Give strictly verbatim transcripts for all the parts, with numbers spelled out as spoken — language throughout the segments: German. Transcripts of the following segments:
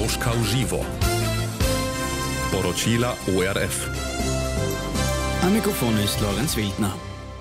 Troška v živo. Poročila O R F. Am Mikrofon ist Lorenz Wildner.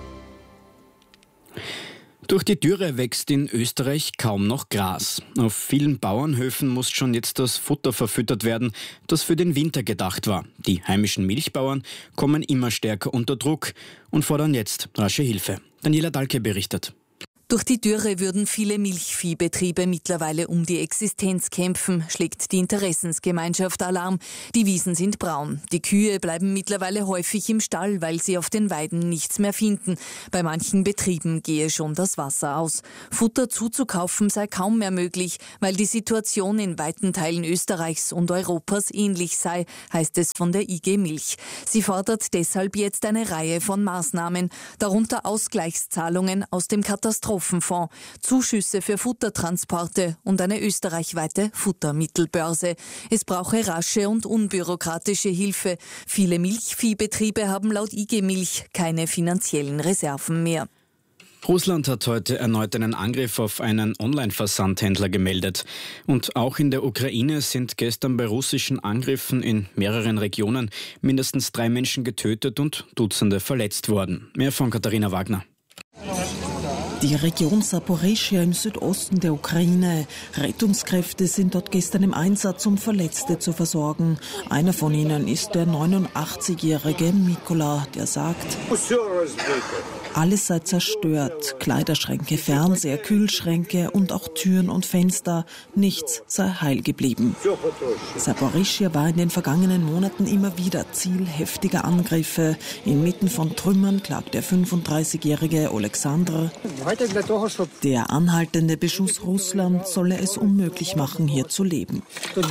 Durch die Dürre wächst in Österreich kaum noch Gras. Auf vielen Bauernhöfen muss schon jetzt das Futter verfüttert werden, das für den Winter gedacht war. Die heimischen Milchbauern kommen immer stärker unter Druck und fordern jetzt rasche Hilfe. Daniela Dahlke berichtet. Durch die Dürre würden viele Milchviehbetriebe mittlerweile um die Existenz kämpfen, schlägt die Interessensgemeinschaft Alarm. Die Wiesen sind braun. Die Kühe bleiben mittlerweile häufig im Stall, weil sie auf den Weiden nichts mehr finden. Bei manchen Betrieben gehe schon das Wasser aus. Futter zuzukaufen sei kaum mehr möglich, weil die Situation in weiten Teilen Österreichs und Europas ähnlich sei, heißt es von der I G Milch. Sie fordert deshalb jetzt eine Reihe von Maßnahmen, darunter Ausgleichszahlungen aus dem Katastrophenfonds, Zuschüsse für Futtertransporte und eine österreichweite Futtermittelbörse. Es brauche rasche und unbürokratische Hilfe. Viele Milchviehbetriebe haben laut I G Milch keine finanziellen Reserven mehr. Russland hat heute erneut einen Angriff auf einen Online-Versandhändler gemeldet. Und auch in der Ukraine sind gestern bei russischen Angriffen in mehreren Regionen mindestens drei Menschen getötet und Dutzende verletzt worden. Mehr von Katharina Wagner. Die Region Saporischschja im Südosten der Ukraine. Rettungskräfte sind dort gestern im Einsatz, um Verletzte zu versorgen. Einer von ihnen ist der neunundachtzigjährige Mikola, der sagt: Alles sei zerstört. Kleiderschränke, Fernseher, Kühlschränke und auch Türen und Fenster. Nichts sei heil geblieben. Saporischschja war in den vergangenen Monaten immer wieder Ziel heftiger Angriffe. Inmitten von Trümmern klagt der fünfunddreißigjährige Alexander: Der anhaltende Beschuss Russlands solle es unmöglich machen, hier zu leben.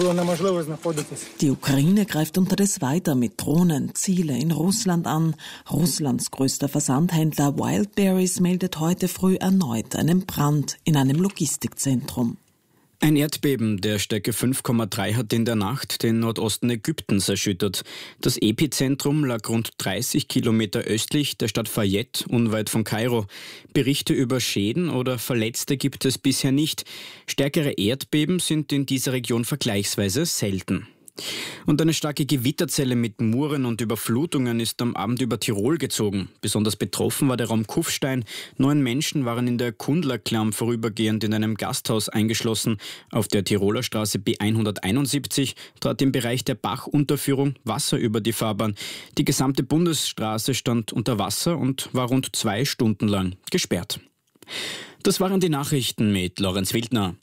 Die Ukraine greift unterdessen weiter mit Drohnen Ziele in Russland an. Russlands größter Versandhändler Wildberries meldet heute früh erneut einen Brand in einem Logistikzentrum. Ein Erdbeben der Stärke fünf Komma drei hat in der Nacht den Nordosten Ägyptens erschüttert. Das Epizentrum lag rund dreißig Kilometer östlich der Stadt Fayette, unweit von Kairo. Berichte über Schäden oder Verletzte gibt es bisher nicht. Stärkere Erdbeben sind in dieser Region vergleichsweise selten. Und eine starke Gewitterzelle mit Muren und Überflutungen ist am Abend über Tirol gezogen. Besonders betroffen war der Raum Kufstein. Neun Menschen waren in der Kundlerklamm vorübergehend in einem Gasthaus eingeschlossen. Auf der Tiroler Straße B hunderteinundsiebzig trat im Bereich der Bachunterführung Wasser über die Fahrbahn. Die gesamte Bundesstraße stand unter Wasser und war rund zwei Stunden lang gesperrt. Das waren die Nachrichten mit Lorenz Wildner.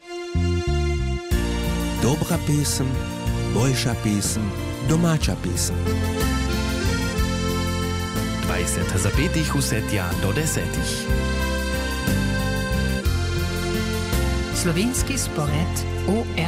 Dobra pesem, boljša pesem, domača pesem. dvajset zapetih vsetja do desetih. Slovenski spored O R F.